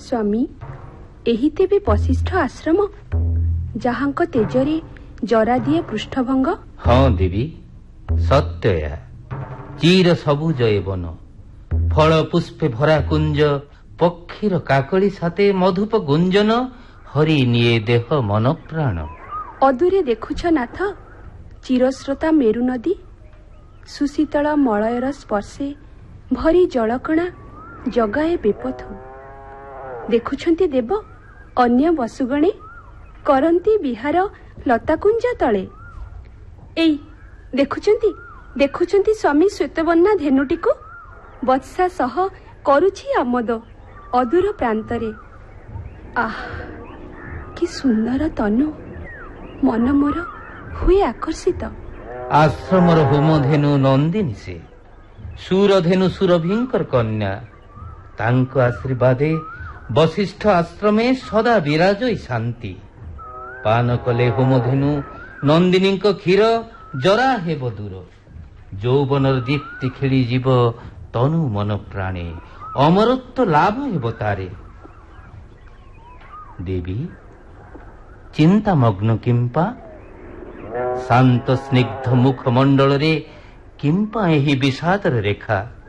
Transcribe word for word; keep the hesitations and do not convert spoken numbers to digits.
ସ୍ୱାମୀ, ଏହି ତେବେ ବଶିଷ୍ଠ ଆଶ୍ରମ, ଯାହାଙ୍କ ତେଜରେ ଜରା ଦିଏ ପୃଷ୍ଠଭଙ୍ଗ? ହଁ ଦେବୀ, ସତ୍ୟ ଏହା। ଚିର ସବୁଜ ଏ ବନ, ଫଳ ପୁଷ୍ପେ ଭରା କୁଞ୍ଜ, ପକ୍ଷୀର କାକଳି ସାଥେ ମଧୁପ ଗୁଞ୍ଜନ, ହରି ନିଏ ଦେହ ମନ ପ୍ରାଣ। ଅଦୂରେ ଦେଖୁଛ ନାଥ, ଚିରସ୍ରୋତା ମେରୁ ନଦୀ, ସୁଶୀତଳ ମଳୟର ସ୍ପର୍ଶେ ଭରି ଜଳକଣା ଜଗାଏ ବେପଥୁ। ଦେଖୁଛନ୍ତି ଦେବ, ଅନ୍ୟ ବସୁଗଣେ କରନ୍ତି ବିହାର ଲତାକୁଞ୍ଜ ତଳେ। ଏଇ ଦେଖୁଛନ୍ତି ଦେଖୁଛନ୍ତି ସ୍ୱାମୀ ଶ୍ୱେତବର୍ଣ୍ଣା ଧେନୁଟିକୁ, ବତ୍ସା ସହ କରୁଛି ଆମୋଦ ଅଦୂର ପ୍ରାନ୍ତରେ। ଆଃ, କି ସୁନ୍ଦର ତନୁ, ମନ ମୋର ହୁଏ ଆକର୍ଷିତ। ଆଶ୍ରମର ହୋମଧେନୁ ନନ୍ଦିନୀ ସେ, ସୁରଧେନୁ ସୁରଭୀଙ୍କର କନ୍ୟା। ତାଙ୍କ ଆଶୀର୍ବାଦେ ବଶିଷ୍ଠ ଆଶ୍ରମେ ସଦା ବିରାଜଇ ଶାନ୍ତି। ପାନ କଲେ ହୋମଧେନୁ ନନ୍ଦିନୀଙ୍କ କ୍ଷୀର, ଜରା ହେବ ଦୂର। ଯୌବନର ଦୀପ୍ତି ଖେଳିଯିବ ତନୁ ମନ ପ୍ରାଣେ, ଅମରତ୍ୱ ଲାଭ ହେବ ତାରେ। ଦେବୀ, ଚିନ୍ତାମଗ୍ନ କିମ୍ପା? ଶାନ୍ତ ସ୍ନିଗ୍ଧ ମୁଖମଣ୍ଡଳରେ କିମ୍ପା ଏହି ବିଷାଦର ରେଖା?